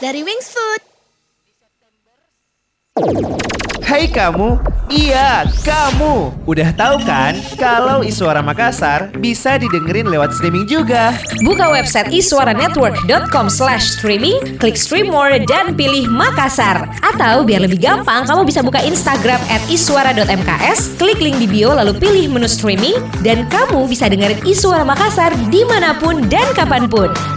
dari Wings Food. Hai kamu, iya kamu. Udah tahu kan kalau Iswara Makassar bisa didengerin lewat streaming juga. Buka website iswaranetwork.com/streaming, klik stream more dan pilih Makassar. Atau biar lebih gampang, kamu bisa buka Instagram @iswara.mks, klik link di bio lalu pilih menu streaming dan kamu bisa dengerin Iswara Makassar dimanapun dan kapanpun.